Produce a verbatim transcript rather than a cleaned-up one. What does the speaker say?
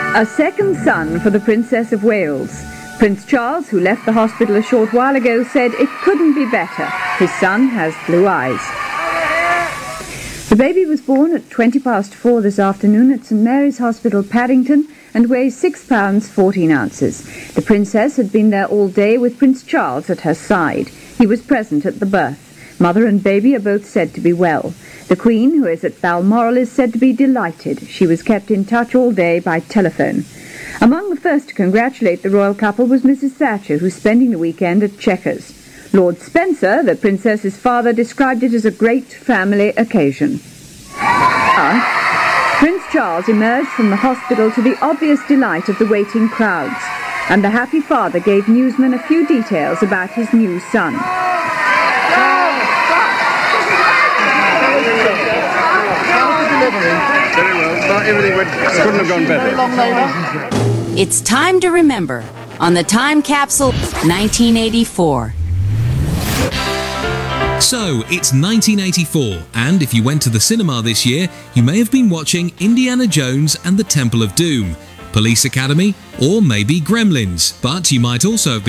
A second son for the Princess of Wales. Prince Charles, who left the hospital a short while ago, said it couldn't be better. His son has blue eyes. The baby was born at twenty past four this afternoon at St Mary's Hospital, Paddington, and weighs six pounds fourteen ounces. The princess had been there all day with Prince Charles at her side. He was present at the birth. Mother and baby are both said to be well. The Queen, who is at Balmoral, is said to be delighted. She was kept in touch all day by telephone. Among the first to congratulate the royal couple was Missus Thatcher, who's spending the weekend at Chequers. Lord Spencer, the princess's father, described it as a great family occasion. Ah, Prince Charles emerged from the hospital to the obvious delight of the waiting crowds, and the happy father gave newsmen a few details about his new son. Very well. Not everything went, couldn't have gone better. It's time to remember on the Time Capsule nineteen eighty-four. So, it's nineteen eighty-four, and if you went to the cinema this year, you may have been watching Indiana Jones and the Temple of Doom, Police Academy, or maybe Gremlins, but you might also have been